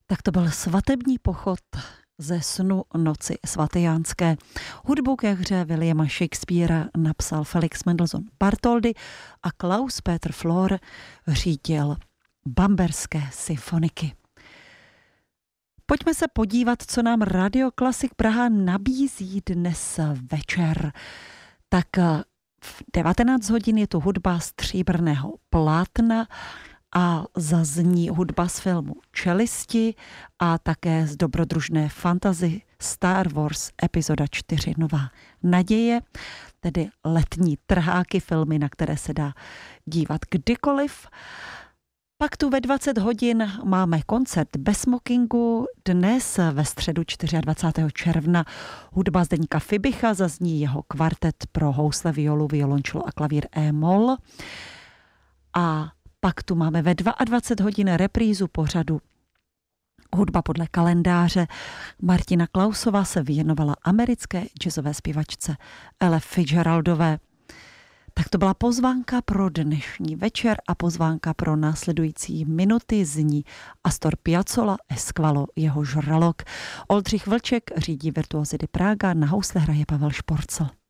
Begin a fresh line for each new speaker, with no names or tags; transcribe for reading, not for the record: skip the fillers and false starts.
Tak to byl svatební pochod ze snu noci svatejánské. Hudbu ke hře Williama Shakespearea napsal Felix Mendelssohn Bartholdy a Klaus Peter Flor řídil Bamberské symfoniky. Pojďme se podívat, co nám Radio Klasik Praha nabízí dnes večer. Tak v 19 hodin je tu hudba stříbrného plátna a zazní hudba z filmu Čelisti a také z dobrodružné fantasy Star Wars epizoda 4 Nová naděje, tedy letní trháky, filmy, na které se dá dívat kdykoliv. Pak tu ve 20 hodin máme koncert bez smokingu. Dnes ve středu 24. června hudba Zdeňka Fibicha, zazní jeho kvartet pro housle, violu, violončelo a klavír E-moll. A pak tu máme ve 22 hodin reprízu pořadu Hudba podle kalendáře. Martina Klausová se věnovala americké jazzové zpěvačce Elle Fitzgeraldové. Tak to byla pozvánka pro dnešní večer a pozvánka pro následující minuty zní Astor Piazzolla, Esqualo, jeho žralok. Oldřich Vlček řídí Virtuosity Praga, na housle hraje Pavel Šporcl.